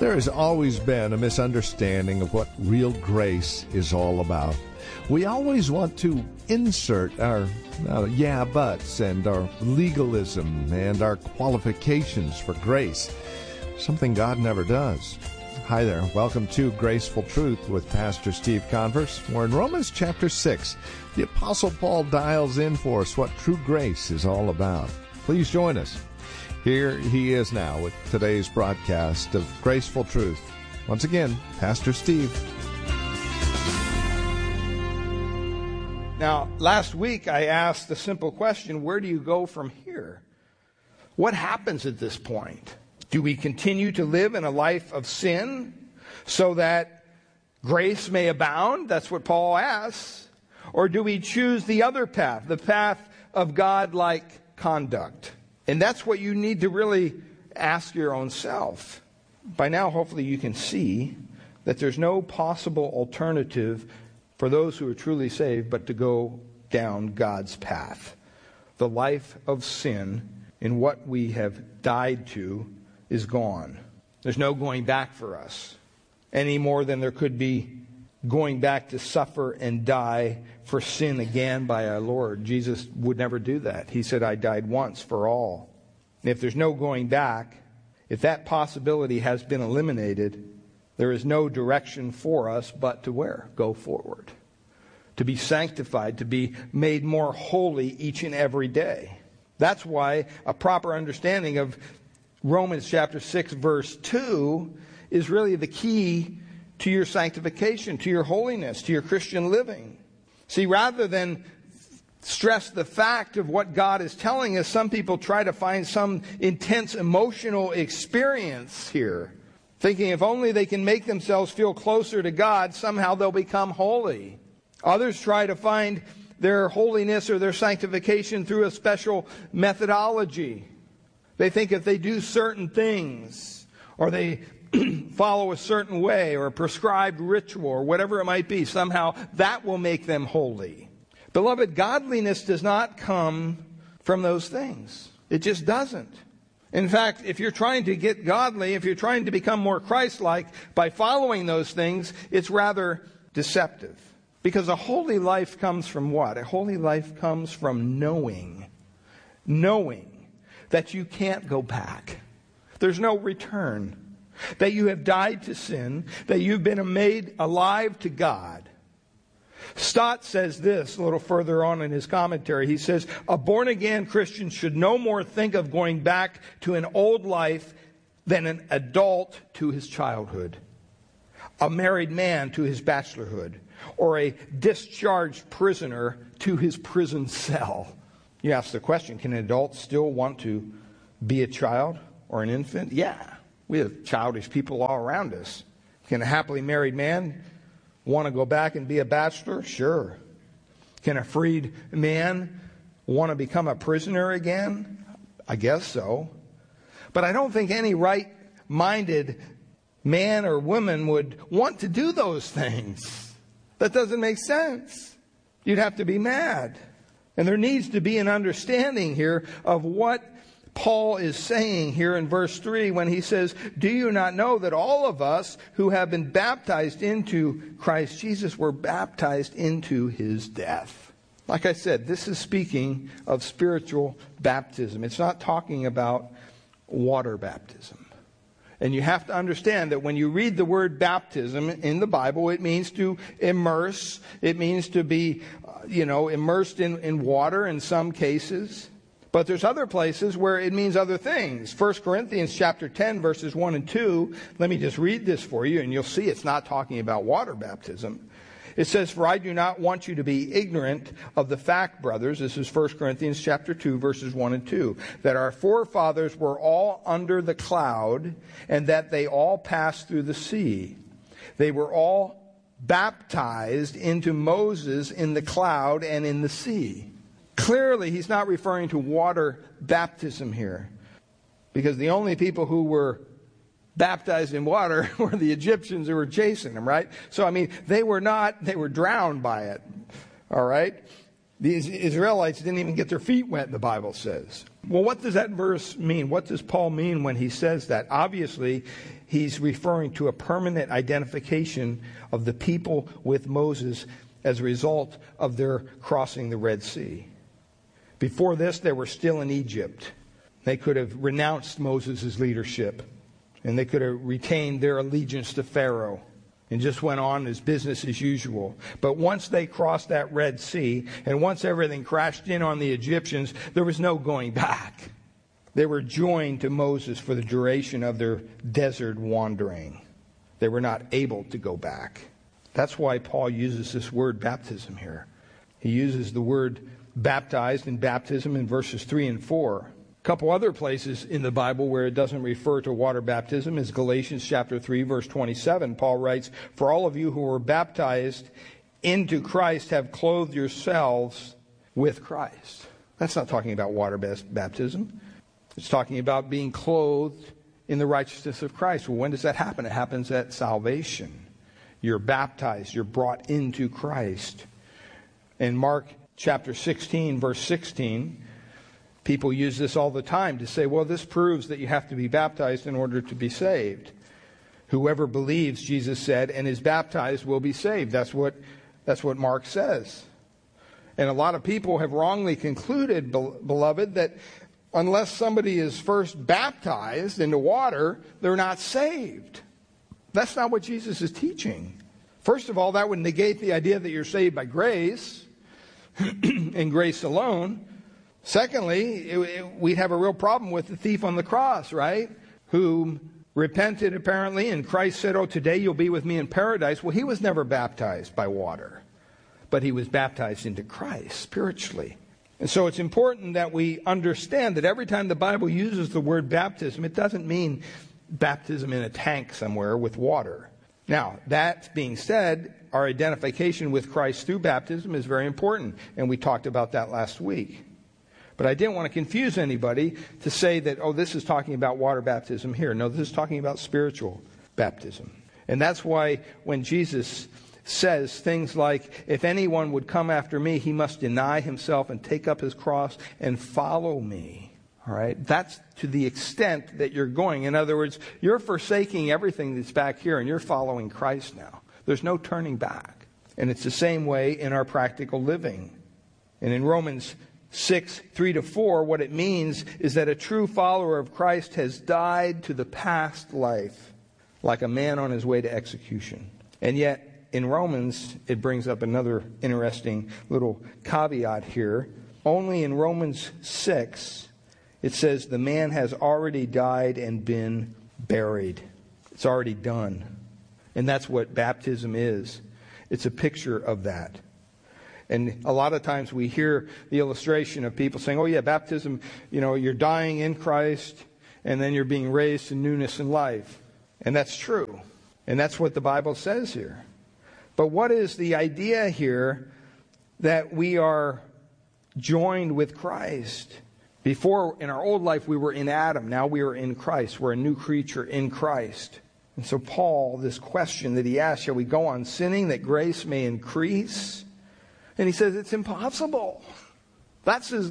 There has always been a misunderstanding of what real grace is all about. We always want to insert our yeah buts and our legalism and our qualifications for grace, something God never does. Hi there. Welcome to Graceful Truth with Pastor Steve Converse. We're in Romans chapter 6. The Apostle Paul dials in for us what true grace is all about. Please join us. Here he is now with today's broadcast of Graceful Truth. Once again, Pastor Steve. Now, last week I asked the simple question, where do you go from here? What happens at this point? Do we continue to live in a life of sin so that grace may abound? That's what Paul asks. Or do we choose the other path, the path of God-like conduct? And that's what you need to really ask your own self. By now, hopefully you can see that there's no possible alternative for those who are truly saved but to go down God's path. The life of sin in what we have died to is gone. There's no going back for us any more than there could be going back to suffer and die for sin again by our Lord. Jesus would never do that. He said, I died once for all. And if there's no going back, if that possibility has been eliminated, there is no direction for us but to where? Go forward. To be sanctified, to be made more holy each and every day. That's why a proper understanding of Romans chapter 6 verse 2 is really the key to your sanctification, to your holiness, to your Christian living. See, rather than stress the fact of what God is telling us, some people try to find some intense emotional experience here, thinking if only they can make themselves feel closer to God, somehow they'll become holy. Others try to find their holiness or their sanctification through a special methodology. They think if they do certain things, or they follow a certain way, or a prescribed ritual, or whatever it might be, somehow that will make them holy. Beloved, godliness does not come from those things. It just doesn't. In fact, if you're trying to get godly, if you're trying to become more Christ-like by following those things, it's rather deceptive. Because a holy life comes from what? A holy life comes from knowing that you can't go back. There's no return. That you have died to sin, that you've been made alive to God. Stott says this a little further on in his commentary. He says, a born-again Christian should no more think of going back to an old life than an adult to his childhood, a married man to his bachelorhood, or a discharged prisoner to his prison cell. You ask the question, can an adult still want to be a child or an infant? Yeah, we have childish people all around us. Can a happily married man want to go back and be a bachelor? Sure. Can a freed man want to become a prisoner again? I guess so. But I don't think any right-minded man or woman would want to do those things. That doesn't make sense. You'd have to be mad. And there needs to be an understanding here of what Paul is saying here in verse 3 when he says, do you not know that all of us who have been baptized into Christ Jesus were baptized into his death? Like I said, this is speaking of spiritual baptism. It's not talking about water baptism. And you have to understand that when you read the word baptism in the Bible, it means to immerse. It means to be, immersed in water in some cases. But there's other places where it means other things. 1 Corinthians chapter 10, verses 1 and 2. Let me just read this for you, and you'll see it's not talking about water baptism. It says, for I do not want you to be ignorant of the fact, brothers, this is 1 Corinthians chapter 2, verses 1 and 2, that our forefathers were all under the cloud, and that they all passed through the sea. They were all baptized into Moses in the cloud and in the sea. Clearly, he's not referring to water baptism here, because the only people who were baptized in water were the Egyptians who were chasing them, right? So, they were drowned by it, all right? These Israelites didn't even get their feet wet, the Bible says. Well, what does that verse mean? What does Paul mean when he says that? Obviously, he's referring to a permanent identification of the people with Moses as a result of their crossing the Red Sea. Before this, they were still in Egypt. They could have renounced Moses' leadership, and they could have retained their allegiance to Pharaoh and just went on as business as usual. But once they crossed that Red Sea, and once everything crashed in on the Egyptians, there was no going back. They were joined to Moses for the duration of their desert wandering. They were not able to go back. That's why Paul uses this word baptism here. He uses the word baptized in baptism in verses 3 and 4. A couple other places in the Bible where it doesn't refer to water baptism is Galatians chapter 3, verse 27. Paul writes, "For all of you who were baptized into Christ have clothed yourselves with Christ." That's not talking about water baptism. It's talking about being clothed in the righteousness of Christ. Well, when does that happen? It happens at salvation. You're baptized. You're brought into Christ. In Mark chapter 16, verse 16, people use this all the time to say, well, this proves that you have to be baptized in order to be saved. Whoever believes, Jesus said, and is baptized will be saved. That's what Mark says. And a lot of people have wrongly concluded, beloved, that unless somebody is first baptized into water, they're not saved. That's not what Jesus is teaching. First of all, that would negate the idea that you're saved by grace and grace alone. Secondly, we'd have a real problem with the thief on the cross, right? Who repented apparently, and Christ said, "Oh, today you'll be with me in paradise." Well, he was never baptized by water, but he was baptized into Christ spiritually. And so it's important that we understand that every time the Bible uses the word baptism, it doesn't mean baptism in a tank somewhere with water. Now, that being said, our identification with Christ through baptism is very important, and we talked about that last week. But I didn't want to confuse anybody to say that, oh, this is talking about water baptism here. No, this is talking about spiritual baptism. And that's why when Jesus says things like, if anyone would come after me, he must deny himself and take up his cross and follow me. All right? That's to the extent that you're going. In other words, you're forsaking everything that's back here and you're following Christ now. There's no turning back. And it's the same way in our practical living. And in Romans 6, 3-4, what it means is that a true follower of Christ has died to the past life like a man on his way to execution. And yet, in Romans, it brings up another interesting little caveat here. Only in Romans 6, it says the man has already died and been buried. It's already done. And that's what baptism is. It's a picture of that. And a lot of times we hear the illustration of people saying, oh yeah, baptism, you're dying in Christ and then you're being raised to newness in life. And that's true. And that's what the Bible says here. But what is the idea here that we are joined with Christ? Before, in our old life, we were in Adam. Now we are in Christ. We're a new creature in Christ. And so Paul, this question that he asked, shall we go on sinning that grace may increase? And he says it's impossible. That's his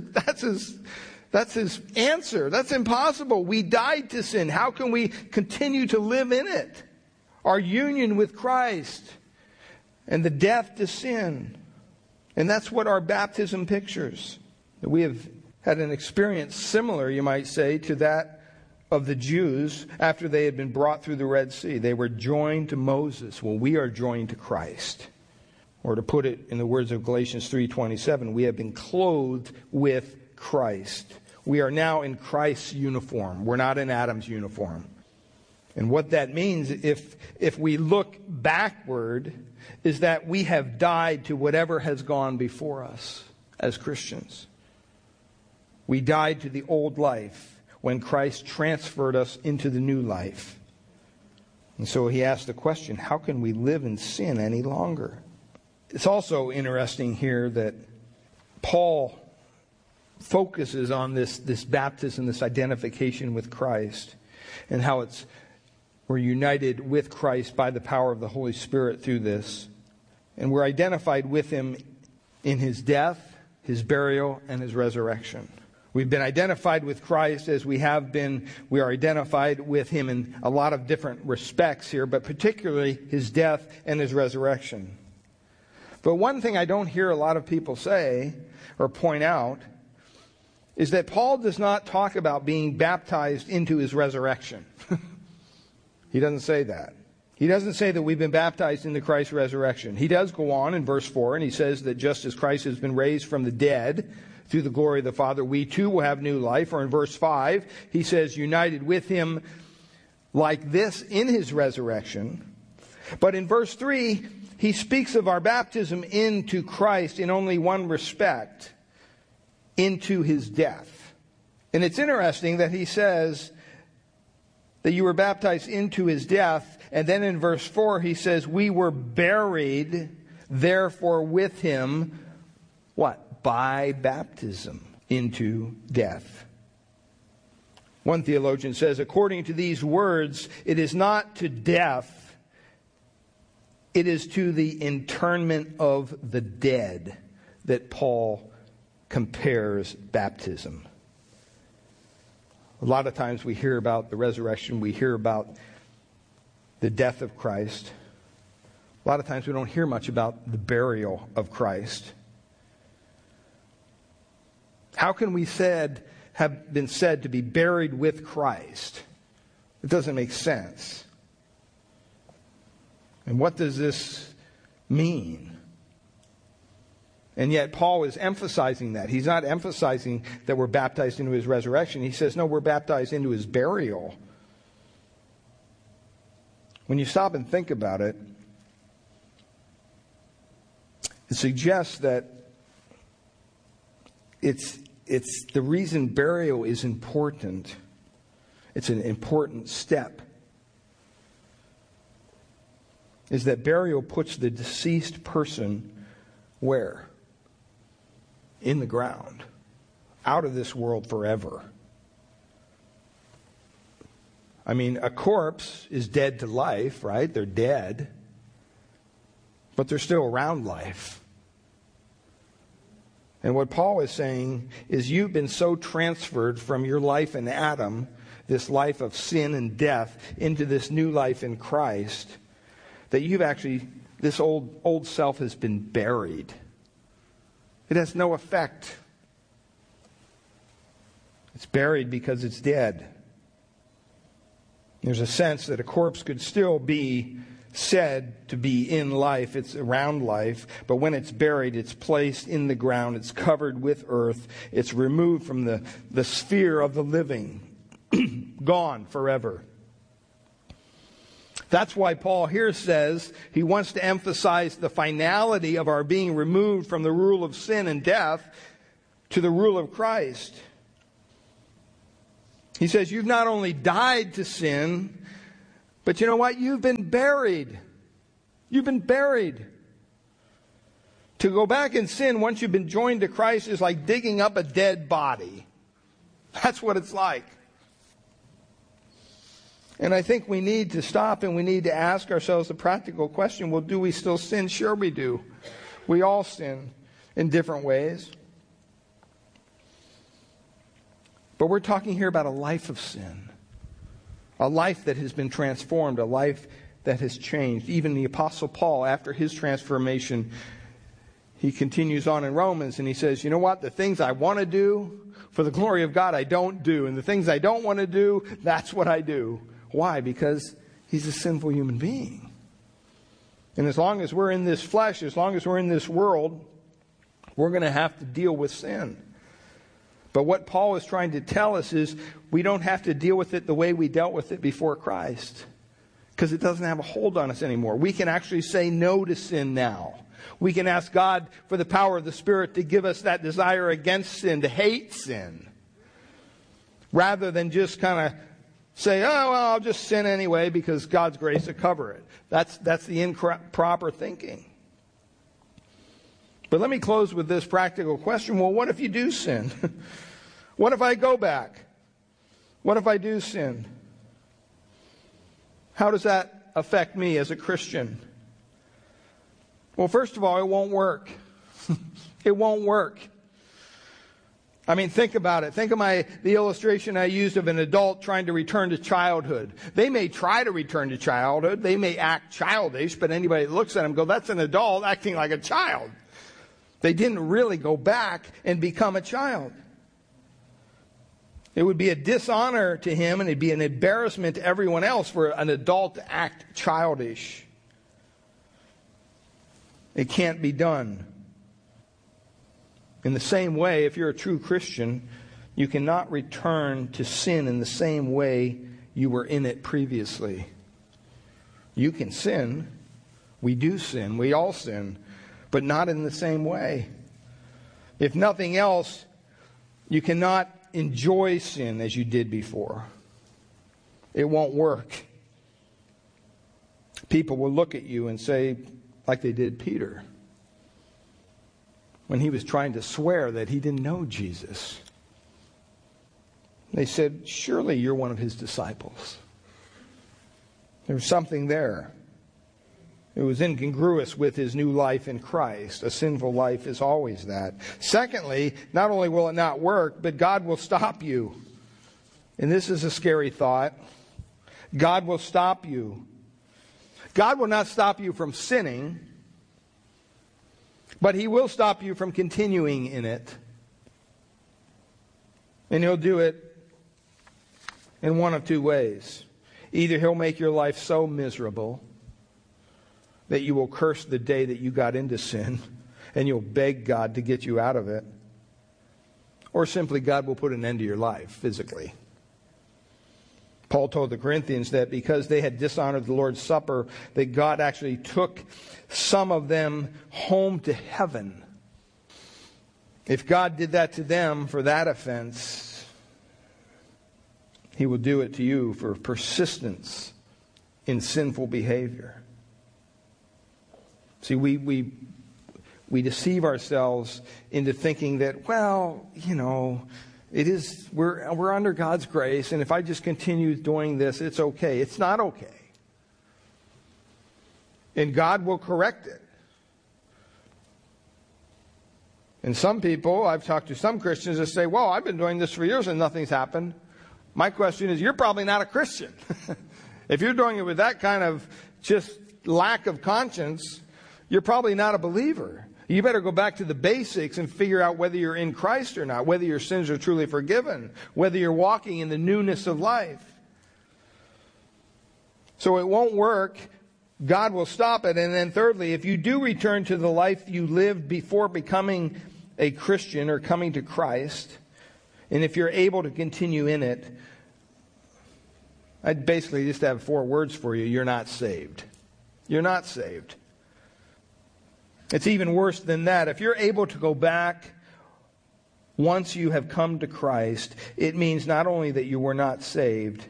answer. That's impossible. We died to sin. How can we continue to live in it? Our union with Christ and the death to sin. And that's what our baptism pictures. We have had an experience similar, you might say, to that of the Jews after they had been brought through the Red Sea. They were joined to Moses. Well, we are joined to Christ. Or to put it in the words of Galatians 3:27, we have been clothed with Christ. We are now in Christ's uniform. We're not in Adam's uniform. And what that means, if we look backward, is that we have died to whatever has gone before us as Christians. We died to the old life when Christ transferred us into the new life. And so he asked the question, how can we live in sin any longer? It's also interesting here that Paul focuses on this baptism, this identification with Christ, and how we're united with Christ by the power of the Holy Spirit through this. And we're identified with him in his death, his burial, and his resurrection. We've been identified with Christ as we have been. We are identified with Him in a lot of different respects here, but particularly His death and His resurrection. But one thing I don't hear a lot of people say or point out is that Paul does not talk about being baptized into His resurrection. He doesn't say that. He doesn't say that we've been baptized into Christ's resurrection. He does go on in verse 4, and he says that just as Christ has been raised from the dead through the glory of the Father, we too will have new life. Or in verse 5, he says, united with Him like this in His resurrection. But in verse 3, he speaks of our baptism into Christ in only one respect, into His death. And it's interesting that he says that you were baptized into His death. And then in verse 4 he says, we were buried, therefore with Him, what? By baptism into death. One theologian says, according to these words, it is not to death, it is to the internment of the dead that Paul compares baptism. A lot of times we hear about the resurrection, we hear about the death of Christ. A lot of times we don't hear much about the burial of Christ. How can we have been said to be buried with Christ? It doesn't make sense. And what does this mean? And yet Paul is emphasizing that. He's not emphasizing that we're baptized into His resurrection. He says, no, we're baptized into His burial. When you stop and think about it, it suggests that it's the reason burial is important. It's an important step. Is that burial puts the deceased person where? In the ground. Out of this world forever. I mean, a corpse is dead to life, right? They're dead. But they're still around life. And what Paul is saying is you've been so transferred from your life in Adam, this life of sin and death, into this new life in Christ, that you've actually, this old self has been buried. It has no effect. It's buried because it's dead. There's a sense that a corpse could still be said to be in life. It's around life. But when it's buried, it's placed in the ground. It's covered with earth. It's removed from the sphere of the living. Gone forever. That's why Paul here says he wants to emphasize the finality of our being removed from the rule of sin and death to the rule of Christ. He says you've not only died to sin, but you know what? You've been buried. You've been buried. To go back in sin once you've been joined to Christ is like digging up a dead body. That's what it's like. And I think we need to stop and we need to ask ourselves the practical question, well, do we still sin? Sure we do. We all sin in different ways. But we're talking here about a life of sin. A life that has been transformed, a life that has changed. Even the Apostle Paul, after his transformation, he continues on in Romans and he says, you know what? The things I want to do for the glory of God, I don't do. And the things I don't want to do, that's what I do. Why? Because he's a sinful human being. And as long as we're in this flesh, as long as we're in this world, we're going to have to deal with sin. But what Paul is trying to tell us is we don't have to deal with it the way we dealt with it before Christ. Because it doesn't have a hold on us anymore. We can actually say no to sin now. We can ask God for the power of the Spirit to give us that desire against sin, to hate sin. Rather than just kind of say, oh, well, I'll just sin anyway because God's grace will cover it. That's the improper thinking. But let me close with this practical question. Well, what if you do sin? What if I go back? What if I do sin? How does that affect me as a Christian? Well, first of all, it won't work. It won't work. I mean, think about it. Think of the illustration I used of an adult trying to return to childhood. They may try to return to childhood. They may act childish, but anybody that looks at them go, that's an adult acting like a child. They didn't really go back and become a child. It would be a dishonor to him, and it'd be an embarrassment to everyone else for an adult to act childish. It can't be done. In the same way, if you're a true Christian, you cannot return to sin in the same way you were in it previously. You can sin. We do sin. We all sin. But not in the same way. If nothing else, you cannot enjoy sin as you did before. It won't work. People will look at you and say, like they did Peter, when he was trying to swear that he didn't know Jesus. They said, surely you're one of his disciples. There was something there. It was incongruous with his new life in Christ. A sinful life is always that. Secondly, not only will it not work, but God will stop you. And this is a scary thought. God will stop you. God will not stop you from sinning, but he will stop you from continuing in it. And he'll do it in one of two ways. Either he'll make your life so miserable that you will curse the day that you got into sin and you'll beg God to get you out of it. Or simply God will put an end to your life physically. Paul told the Corinthians that because they had dishonored the Lord's Supper, that God actually took some of them home to heaven. If God did that to them for that offense, he will do it to you for persistence in sinful behavior. See, we deceive ourselves into thinking that, well, we're under God's grace, and if I just continue doing this, it's okay. It's not okay. And God will correct it. And some people, I've talked to some Christians that say, well, I've been doing this for years and nothing's happened. My question is, you're probably not a Christian. If you're doing it with that kind of just lack of conscience, you're probably not a believer. You better go back to the basics and figure out whether you're in Christ or not, whether your sins are truly forgiven, whether you're walking in the newness of life. So it won't work. God will stop it. And then thirdly, if you do return to the life you lived before becoming a Christian or coming to Christ, and if you're able to continue in it, I'd basically just have 4 words for you. You're not saved. You're not saved. It's even worse than that. If you're able to go back once you have come to Christ, it means not only that you were not saved,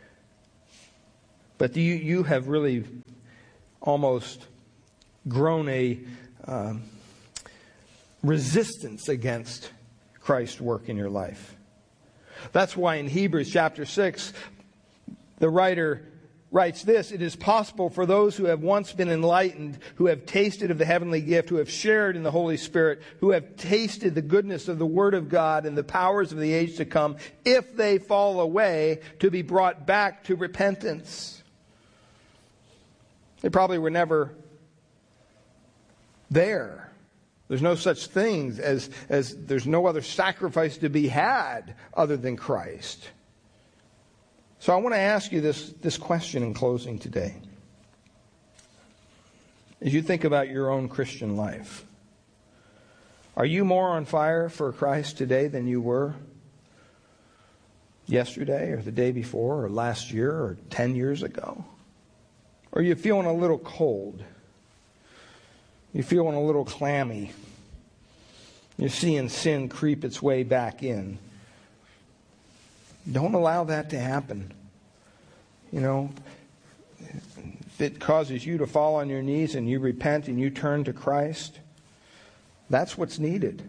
but you have really almost grown a resistance against Christ's work in your life. That's why in Hebrews chapter 6, the writer writes this: it is possible for those who have once been enlightened, who have tasted of the heavenly gift, who have shared in the Holy Spirit, who have tasted the goodness of the Word of God and the powers of the age to come, if they fall away, to be brought back to repentance. They probably were never there. There's no such thing as there's no other sacrifice to be had other than Christ. So I want to ask you this question in closing today. As you think about your own Christian life, are you more on fire for Christ today than you were yesterday or the day before or last year or 10 years ago? Or are you feeling a little cold? You're feeling a little clammy? You're seeing sin creep its way back in. Don't allow that to happen. If it causes you to fall on your knees and you repent and you turn to Christ, that's what's needed.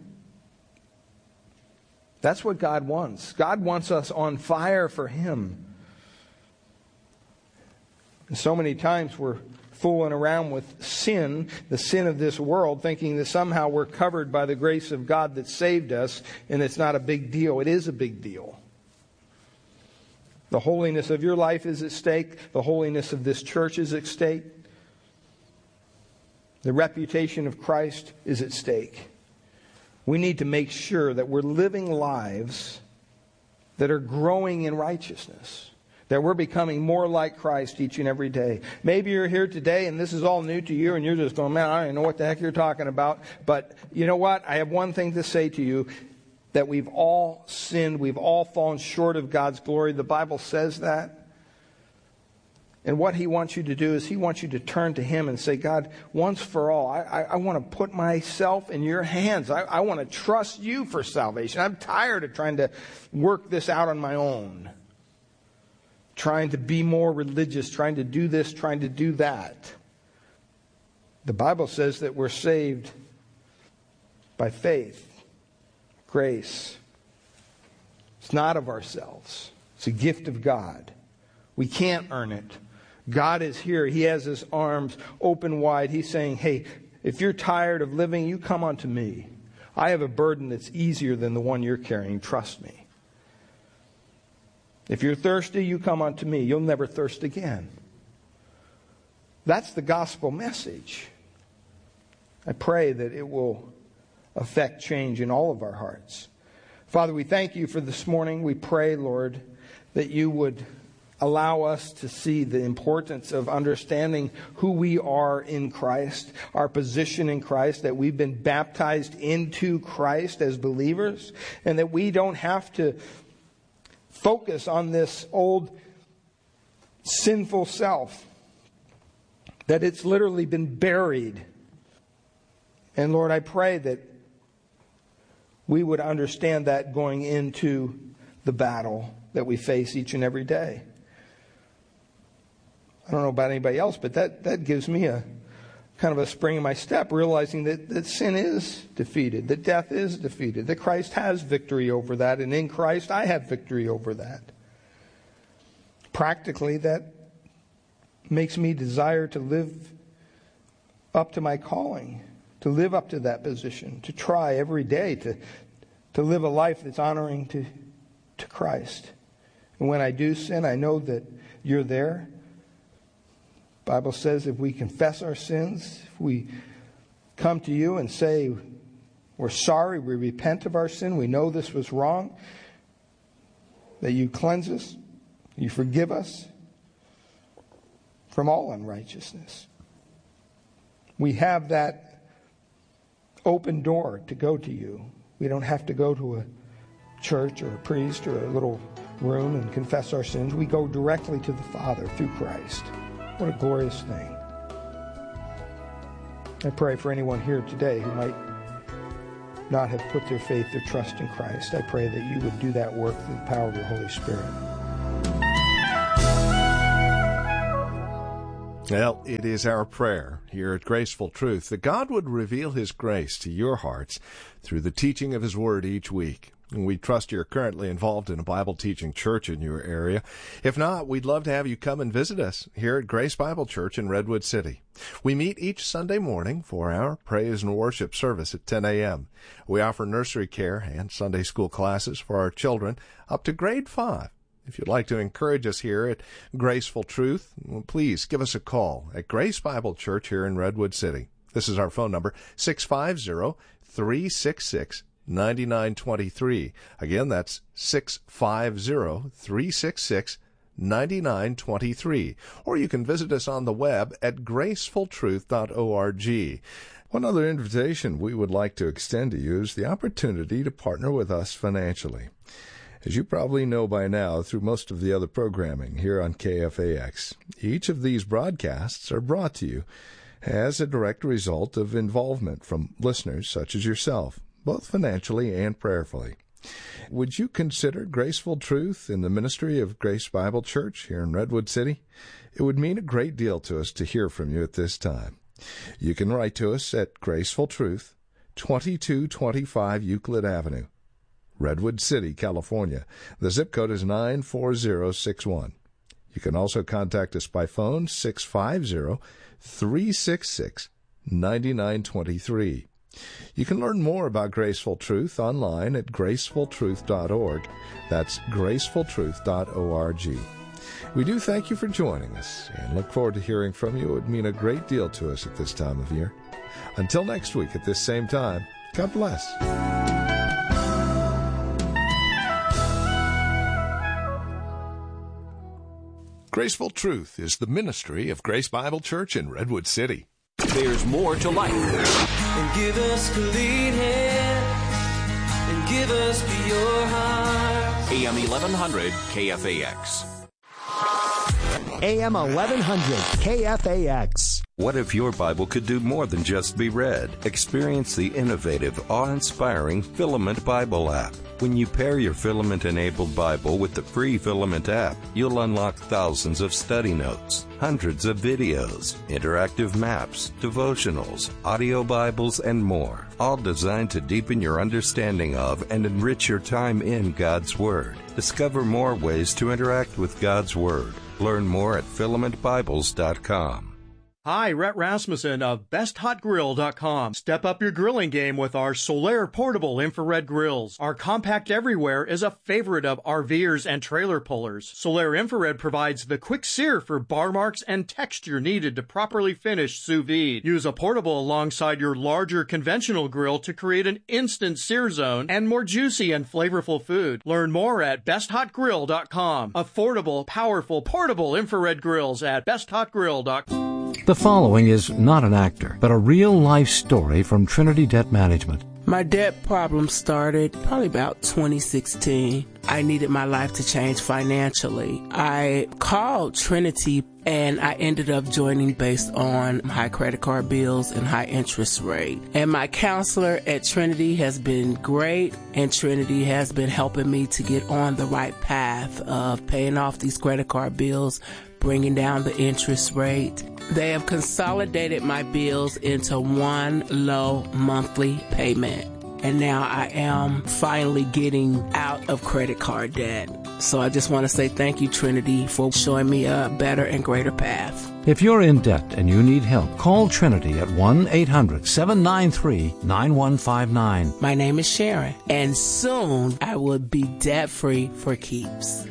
That's what God wants. God wants us on fire for Him. And so many times we're fooling around with sin, the sin of this world, thinking that somehow we're covered by the grace of God that saved us, and it's not a big deal. It is a big deal. The holiness of your life is at stake. The holiness of this church is at stake. The reputation of Christ is at stake. We need to make sure that we're living lives that are growing in righteousness, that we're becoming more like Christ each and every day. Maybe you're here today and this is all new to you and you're just going, man, I don't even know what the heck you're talking about. But you know what? I have one thing to say to you, that we've all sinned. We've all fallen short of God's glory. The Bible says that. And what He wants you to do is He wants you to turn to Him and say, God, once for all, I want to put myself in your hands. I want to trust you for salvation. I'm tired of trying to work this out on my own. Trying to be more religious, trying to do this, trying to do that. The Bible says that we're saved by faith, grace. It's not of ourselves. It's a gift of God. We can't earn it. God is here. He has His arms open wide. He's saying, hey, if you're tired of living, you come unto me. I have a burden that's easier than the one you're carrying. Trust me. If you're thirsty, you come unto me. You'll never thirst again. That's the gospel message. I pray that it will affect change in all of our hearts. Father, we thank you for this morning. We pray, Lord, that you would allow us to see the importance of understanding who we are in Christ, our position in Christ, that we've been baptized into Christ as believers, and that we don't have to focus on this old sinful self, that it's literally been buried. And Lord, I pray that we would understand that going into the battle that we face each and every day. I don't know about anybody else, but that gives me a kind of a spring in my step, realizing that sin is defeated, that death is defeated, that Christ has victory over that, and in Christ I have victory over that. Practically, that makes me desire to live up to my calling, to live up to that position, to try every day to live a life that's honoring to Christ. And when I do sin, I know that you're there. The Bible says if we confess our sins, if we come to you and say we're sorry, we repent of our sin, we know this was wrong, that you cleanse us, you forgive us from all unrighteousness. We have that open door to go to you. We don't have to go to a church or a priest or a little room and confess our sins. We go directly to the Father through Christ. What a glorious thing. I pray for anyone here today who might not have put their faith, their trust in Christ. I pray that you would do that work through the power of your Holy Spirit. Well, it is our prayer here at Graceful Truth that God would reveal His grace to your hearts through the teaching of His Word each week. And we trust you're currently involved in a Bible teaching church in your area. If not, we'd love to have you come and visit us here at Grace Bible Church in Redwood City. We meet each Sunday morning for our praise and worship service at 10 a.m. We offer nursery care and Sunday school classes for our children up to grade 5. If you'd like to encourage us here at Graceful Truth, please give us a call at Grace Bible Church here in Redwood City. This is our phone number, 650-366-9923. Again, that's 650-366-9923. Or you can visit us on the web at gracefultruth.org. One other invitation we would like to extend to you is the opportunity to partner with us financially. As you probably know by now through most of the other programming here on KFAX, each of these broadcasts are brought to you as a direct result of involvement from listeners such as yourself, both financially and prayerfully. Would you consider Graceful Truth in the ministry of Grace Bible Church here in Redwood City? It would mean a great deal to us to hear from you at this time. You can write to us at Graceful Truth, 2225 Euclid Avenue, Redwood City, California. The zip code is 94061. You can also contact us by phone, 650-366-9923. You can learn more about Graceful Truth online at gracefultruth.org. That's gracefultruth.org. We do thank you for joining us and look forward to hearing from you. It would mean a great deal to us at this time of year. Until next week at this same time, God bless. Graceful Truth is the ministry of Grace Bible Church in Redwood City. There's more to life. And give us clean hands, and give us pure hearts. AM 1100 KFAX. AM 1100 KFAX. What if your Bible could do more than just be read? Experience the innovative, awe-inspiring Filament Bible app. When you pair your Filament-enabled Bible with the free Filament app, you'll unlock thousands of study notes, hundreds of videos, interactive maps, devotionals, audio Bibles, and more, all designed to deepen your understanding of and enrich your time in God's Word. Discover more ways to interact with God's Word. Learn more at filamentbibles.com. Hi, Rhett Rasmussen of BestHotGrill.com. Step up your grilling game with our Solaire portable infrared grills. Our compact everywhere is a favorite of RVers and trailer pullers. Solaire Infrared provides the quick sear for bar marks and texture needed to properly finish sous vide. Use a portable alongside your larger conventional grill to create an instant sear zone and more juicy and flavorful food. Learn more at BestHotGrill.com. Affordable, powerful, portable infrared grills at BestHotGrill.com. The following is not an actor, but a real-life story from Trinity Debt Management. My debt problem started probably about 2016. I needed my life to change financially. I called Trinity and I ended up joining based on high credit card bills and high interest rate. And my counselor at Trinity has been great, and Trinity has been helping me to get on the right path of paying off these credit card bills, bringing down the interest rate. They have consolidated my bills into one low monthly payment. And now I am finally getting out of credit card debt. So I just want to say thank you, Trinity, for showing me a better and greater path. If you're in debt and you need help, call Trinity at 1-800-793-9159. My name is Sharon, and soon I will be debt-free for keeps.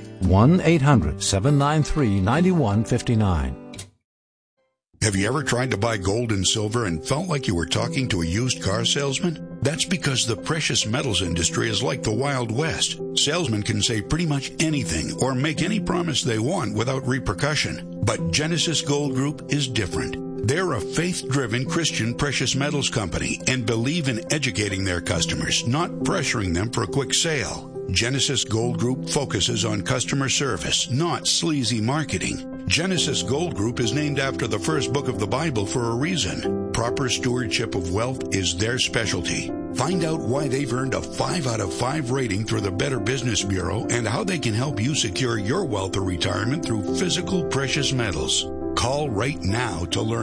1-800-793-9159. Have you ever tried to buy gold and silver and felt like you were talking to a used car salesman? That's because the precious metals industry is like the Wild West. Salesmen can say pretty much anything or make any promise they want without repercussion. But Genesis Gold Group is different. They're a faith-driven Christian precious metals company and believe in educating their customers, not pressuring them for a quick sale. Genesis Gold Group focuses on customer service, not sleazy marketing. Genesis Gold Group is named after the first book of the Bible for a reason. Proper stewardship of wealth is their specialty. Find out why they've earned a 5 out of 5 rating through the Better Business Bureau and how they can help you secure your wealth or retirement through physical precious metals. Call right now to learn